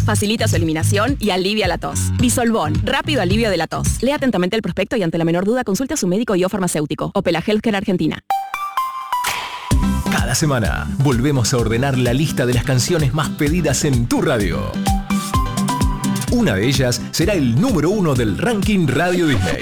Facilita su eliminación y alivia la tos. Disolvón, rápido alivio de la tos. Lea atentamente el prospecto y ante la menor duda consulte a su médico y o farmacéutico. Opela Healthcare Argentina. Cada semana volvemos a ordenar la lista de las canciones más pedidas en tu radio. Una de ellas será el número 1 del ranking Radio Disney.